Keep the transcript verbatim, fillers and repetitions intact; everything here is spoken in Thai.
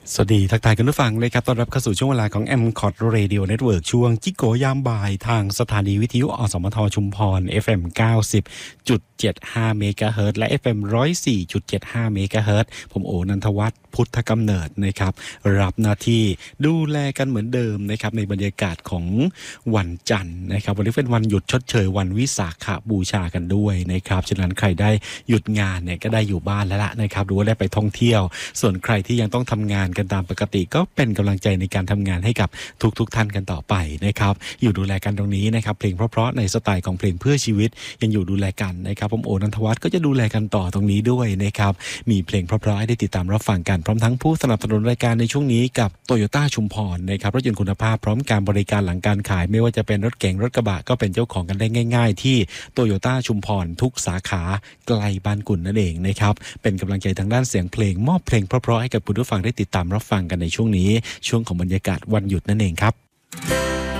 สวัสดีทักทายคุณผู้ฟังเลยครับต้อนรับเข้าสู่ช่วงเวลาของ เอ็ม คอท Radio Network ช่วงจิโกยามบ่ายทางสถานีวิทยุอสมทชุมพร เอฟ เอ็ม เก้าสิบจุดเจ็ดห้า เมกะเฮิรตซ์และ เอฟ เอ็ม หนึ่งร้อยสี่จุดเจ็ดห้า เมกะเฮิรตซ์ผมโอนันทวัฒน์พุทธกำเนิดนะครับรับหน้าที่ดูแลกันเหมือนเดิมนะครับในบรรยากาศของวันจันทร์นะครับวันนี้เป็นวันหยุดชดเชยวันวิสาขบูชากันด้วยนะครับฉะนั้นใครได้หยุดงานเนี่ยก็ได้อยู่บ้านแล้วล่ะนะครับหรือว่าได้ไปท่องเที่ยวส่วนใครที่ยังต้องทำงานกันตามปกติก็เป็นกำลังใจในการทำงานให้กับทุกๆท่านกันต่อไปนะครับอยู่ดูแลกันตรงนี้นะครับเพลงเพราะๆในสไตล์ของเพลงเพื่อชีวิตยังอยู่ดูแลกันนะครับผมโอนันทวัฒน์ก็จะดูแลกันต่อตรงนี้ด้วยนะครับมีเพลงเพราะๆให้ได้ติดตามรับฟังกันพร้อมทั้งผู้สนับสนุนรายการในช่วงนี้กับ Toyota ชุมพรนะครับรถยนต์คุณภาพพร้อมการบริการหลังการขายไม่ว่าจะเป็นรถเก๋งรถกระบะก็เป็นเจ้าของกันได้ง่ายๆที่ Toyota ชุมพรทุกสาขาไกลบ้านกุ่นนั่นเองนะครับเป็นกำลังใจทางด้านเสียงเพลงมอบเพลงเพราะๆให้กับผู้ฟังได้ติดตามรับฟังกันในช่วงนี้ช่วงของบรรยากาศวันหยุดนั่นเองครับ